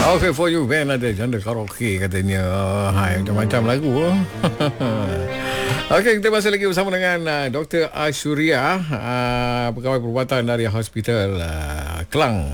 Okay for you band ada janda karaoke katanya. Hai, macam-macam lagu. Okey, kita masih lagi bersama dengan Dr. Asyuria, pegawai perubatan dari Hospital Klang.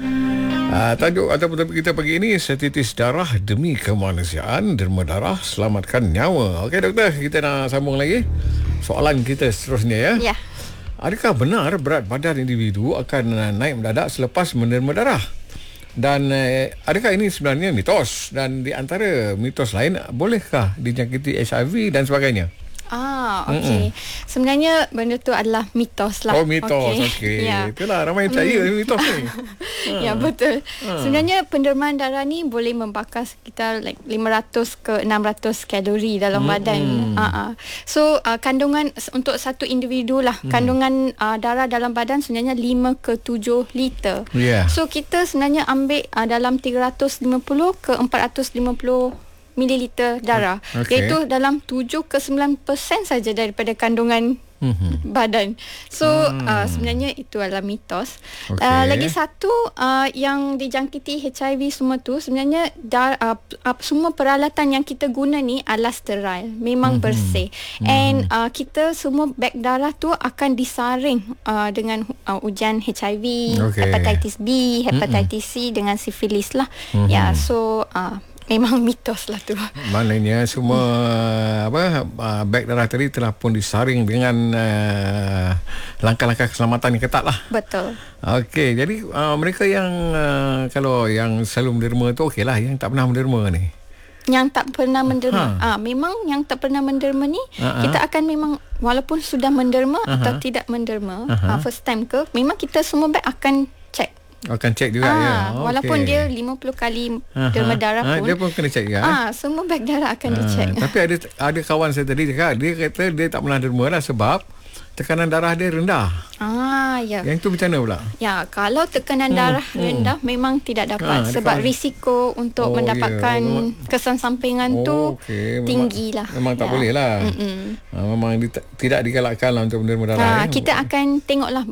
Tajuk ataupun topik kita pagi ini, setitis darah demi kemanusiaan, derma darah selamatkan nyawa. Okey doktor, kita nak sambung lagi soalan kita seterusnya ya. Ya. Adakah benar berat badan individu akan naik mendadak selepas menerima darah? Dan adakah ini sebenarnya mitos? Dan di antara mitos lain, bolehkah dijangkiti HIV dan sebagainya? Okey. Sebenarnya benda tu adalah mitos lah. Oh, mitos. Okey. Ya. Itulah ramai percaya mitos ni. Ya, betul. Sebenarnya pendermaan darah ni boleh membakar sekitar 500 ke 600 kalori dalam badan. So kandungan untuk satu individu lah, kandungan darah dalam badan sebenarnya 5 ke 7 liter. Yeah. So kita sebenarnya ambil dalam 350 ke 450 mililiter darah, iaitu dalam 7 ke 9% saja daripada kandungan badan. So sebenarnya itu adalah mitos. Lagi satu yang dijangkiti HIV semua tu sebenarnya semua peralatan yang kita guna ni adalah sterile, memang bersih. And kita semua beg darah tu akan disaring dengan ujian HIV, hepatitis B, hepatitis C dengan sifilis lah. Ya, so memang mitos lah tu. Maknanya semua beg darah tadi telah pun disaring dengan langkah-langkah keselamatan yang ketat lah. Betul. Okey, jadi mereka yang kalau yang selalu menderma tu okey lah, yang tak pernah menderma ni, yang tak pernah menderma, memang yang tak pernah menderma ni kita akan memang, walaupun sudah menderma atau tidak menderma, first time ke, memang kita semua beg akan cek. Akan cek juga ya. Walaupun dia 50 kali derma darah pun, dia pun kena cek juga. Semua beg darah akan dicek. Tapi ada kawan saya tadi cakap, dia kata dia tak pernah derma lah sebab tekanan darah dia rendah. Ya. Yang tu macam mana pula? Ya, kalau tekanan darah rendah memang tidak dapat, sebab risiko untuk mendapatkan kesan sampingan tu tinggi lah. Memang tak boleh lah. Memang tidak digalakkan lah untuk menerima darah. Kita akan tengoklah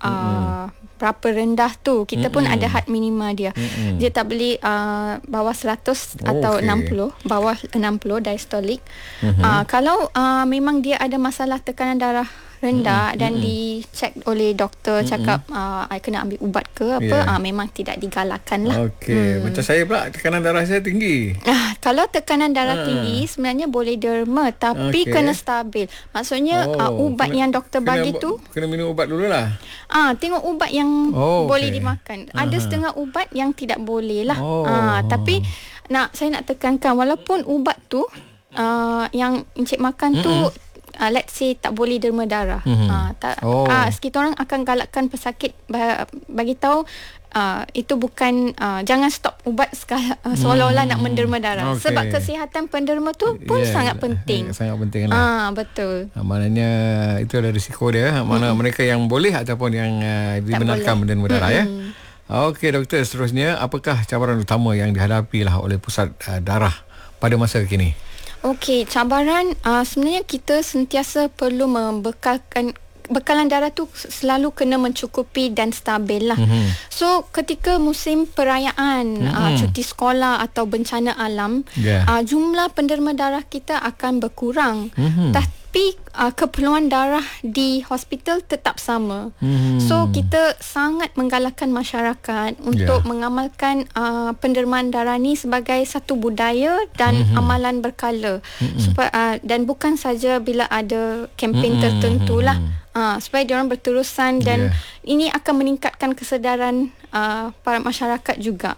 berapa rendah tu. Kita pun ada had minima dia. Dia tak boleh bawah 100 atau 60, bawah 60 diastolik. Kalau memang dia ada masalah tekanan darah rendah dan dicek oleh doktor, cakap I kena ambil ubat ke apa, memang tidak digalakkan lah. Okey, macam saya pula tekanan darah saya tinggi. Kalau tekanan darah tinggi sebenarnya boleh derma, tapi kena stabil. Maksudnya ubat yang doktor bagi tu kena minum ubat dululah. Tengok ubat yang boleh dimakan. Ada setengah ubat yang tidak boleh lah. Tapi saya nak tekankan, walaupun ubat tu yang encik makan tu let's say tak boleh derma darah, kita orang akan galakkan pesakit bagi tahu itu bukan, jangan stop ubat seolah-olah nak menderma darah. Sebab kesihatan penderma tu pun sangat penting. Sangat penting lah. Betul. Maknanya itu ada risiko dia. Mana mereka yang boleh ataupun yang dibenarkan menderma darah ya. Okey doktor, seterusnya apakah cabaran utama yang dihadapi lah oleh pusat darah pada masa kini? Okey, cabaran sebenarnya kita sentiasa perlu bekalan darah tu selalu kena mencukupi dan stabil lah. So ketika musim perayaan, cuti sekolah atau bencana alam, jumlah penderma darah kita akan berkurang. Tapi keperluan darah di hospital tetap sama. So kita sangat menggalakkan masyarakat untuk mengamalkan pendermaan darah ni sebagai satu budaya dan amalan berkala. Dan bukan saja bila ada kempen tertentu lah. Supaya diorang berterusan dan ini akan meningkatkan kesedaran para masyarakat juga.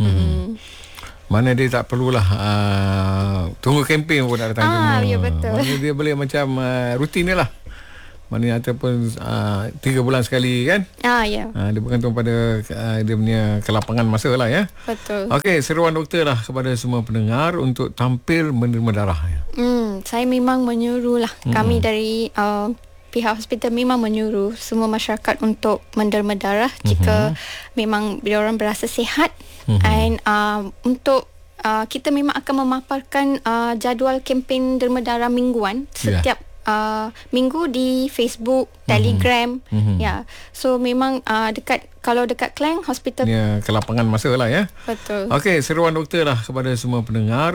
Mana dia tak perlulah tunggu kempen pun nak datang semua. Ya, betul. Mana dia boleh macam rutin je lah. Mana ataupun 3 bulan sekali kan. Ya. Dia bergantung pada dia punya kelapangan masa lah ya. Betul. Okey, seruan doktor lah kepada semua pendengar untuk tampil menerima darah. Saya memang menyuruh lah. Kami dari pihak hospital memang menyuruh semua masyarakat untuk menderma darah jika memang diorang berasa sihat. And untuk kita memang akan memaparkan jadual kempen derma darah mingguan setiap minggu di Facebook, Telegram. Ya. So memang kalau dekat Klang Hospital. Ya, ke lapangan masa lah ya. Betul. Okey, seruan doktor lah kepada semua pendengar.